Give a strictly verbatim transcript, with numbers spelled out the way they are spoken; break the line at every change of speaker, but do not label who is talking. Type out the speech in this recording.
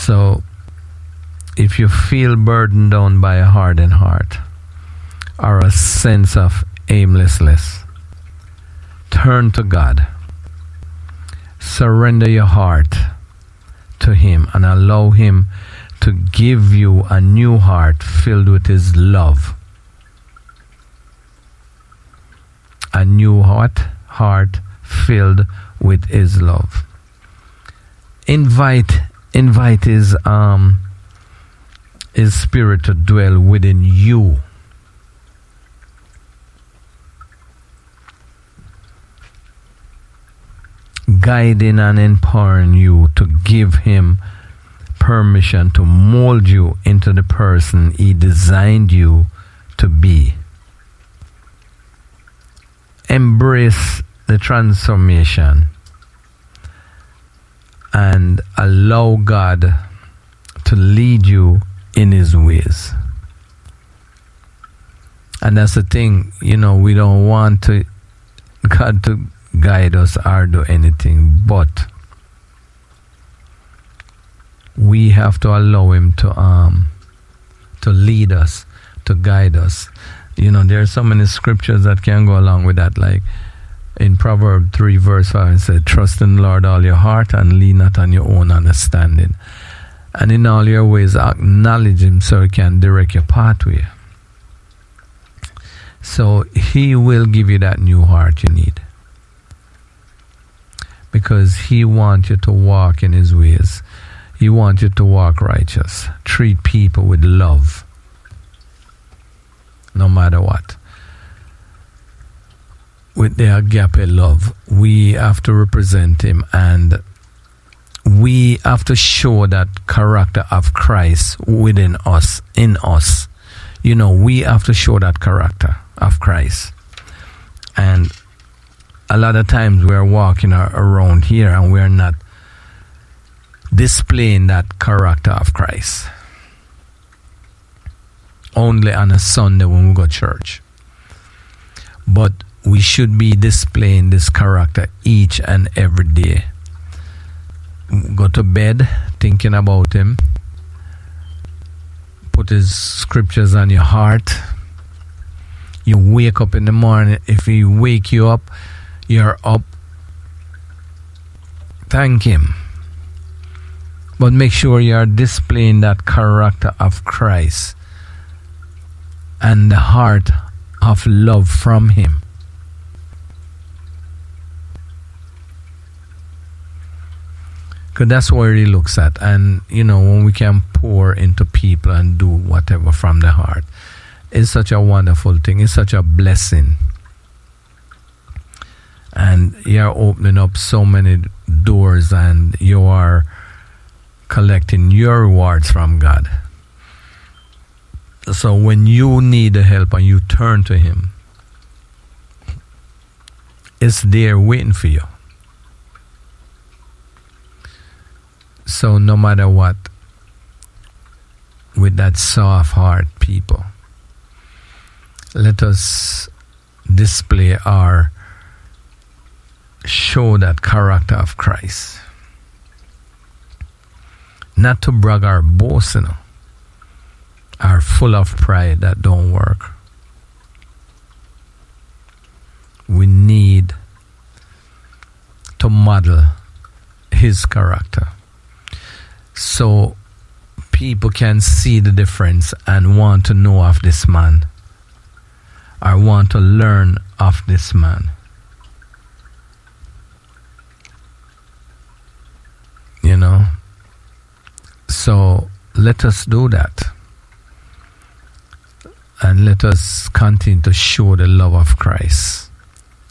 So if you feel burdened down by a hardened heart or a sense of aimlessness, turn to God. Surrender your heart to Him and allow Him to give you a new heart filled with His love. A new heart, heart filled with His love. Invite, invite His um, His Spirit to dwell within you. Guiding and empowering you to give Him permission to mold you into the person He designed you to be. Embrace the transformation and allow God to lead you in His ways. And that's the thing, you know, we don't want to God to guide us or do anything, but we have to allow Him to um to lead us, to guide us. You know, there are so many scriptures that can go along with that, like in Proverbs three verse five, it said, trust in the Lord all your heart and lean not on your own understanding, and in all your ways acknowledge Him so He can direct your pathway. So He will give you that new heart you need, because He wants you to walk in His ways. He wants you to walk righteous, treat people with love, no matter what. With the agape love, we have to represent Him, and we have to show that character of Christ within us, in us. You know, we have to show that character of Christ. And a lot of times we're walking around here and we're not displaying that character of Christ. Only on a Sunday when we go to church. But we should be displaying this character each and every day. Go to bed thinking about Him. Put His scriptures on your heart. You wake up in the morning. If He wake you up, you're up. Thank Him. But make sure you are displaying that character of Christ and the heart of love from Him. Because that's where He looks at. And, you know, when we can pour into people and do whatever from the heart, it's such a wonderful thing. It's such a blessing. And you're opening up so many doors, and you are collecting your rewards from God. So when you need the help and you turn to Him, it's there waiting for you. So no matter what, with that soft heart, people, let us display our, show that character of Christ. Not to brag or boast, you know, are full of pride that don't work. We need to model His character so people can see the difference and want to know of this man, or want to learn of this man. You know? So let us do that. And let us continue to show the love of Christ.